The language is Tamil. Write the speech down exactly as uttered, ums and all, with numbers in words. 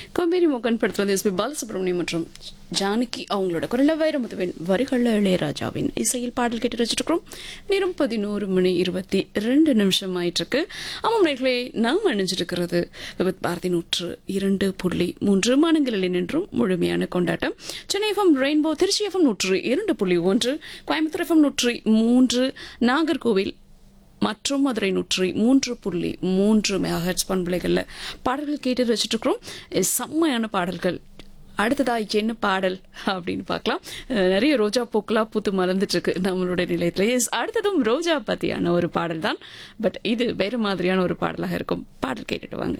கம்பேரி மோகன் படத்துல வந்து எஸ்பி பாலசுப்ரமணியம் மற்றும் ஜானகி அவங்களோட குரல வைரமுத்துவின் வரிகள்ல இளையராஜாவின் இசையில் பாடல் கேட்டு வச்சுட்டு இருக்கிறோம். நேரம் பதினோரு மணி இருபத்தி ரெண்டு நிமிஷம் ஆயிட்டு இருக்கு. ஆமாம் நேர்களே, நாம் அணிஞ்சிருக்கிறது விபத் பாரதி நூற்று இரண்டு புள்ளி மூன்று மாநிலங்களில் நின்றும் முழுமையான கொண்டாட்டம். Chennai FM rainbow, Trichy FM நூற்று இரண்டு புள்ளி ஒன்று, கோயம்புத்தூர் எஃப்எம் நூற்றி மூன்று, நாகர்கோவில் மற்றும் மதுரை நூற்றி மூன்று புள்ளி மூன்று மெகாஹெர்ட்ஸ் பண்பலைகள்ல பாடல்கள் கேட்டு வச்சுட்டு இருக்கிறோம். செம்மையான பாடல்கள். அடுத்ததா என்ன பாடல் அப்படின்னு பார்க்கலாம். நிறைய ரோஜா பூக்களா பூத்து மலர்ந்துட்டு இருக்கு நம்மளுடைய நிலையத்துல. எஸ், அடுத்ததும் ரோஜா பத்தியான ஒரு பாடல் தான். பட் இது வேற மாதிரியான ஒரு பாடலாக இருக்கும். பாடல் கேட்டுட்டு வாங்க.